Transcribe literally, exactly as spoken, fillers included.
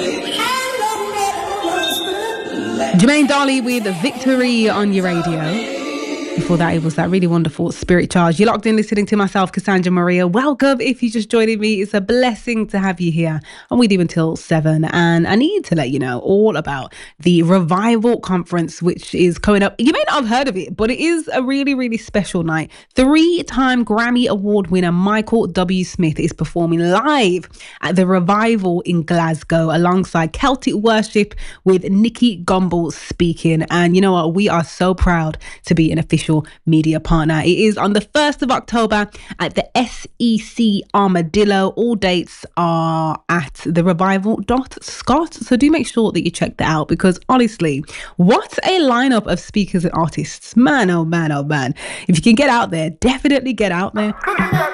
Jermaine Darley with Victory on your radio. Before that, it was that really wonderful Spirit Charge. You're locked in listening to myself, Cassandra Maria. Welcome if you're just joining me. It's a blessing to have you here. I'm with you until seven. And I need to let you know all about the Revival Conference, which is coming up. You may not have heard of it, but it is a really, really special night. Three-time Grammy Award winner Michael W. Smith is performing live at the Revival in Glasgow alongside Celtic Worship with Nikki Gumbel speaking. And you know what? We are so proud to be an official media partner. It is on the first of October at the S E C Armadillo. All dates are at the revival dot scot. So do make sure that you check that out, because honestly, what a lineup of speakers and artists. Man, oh man, oh man. If you can get out there, definitely get out there.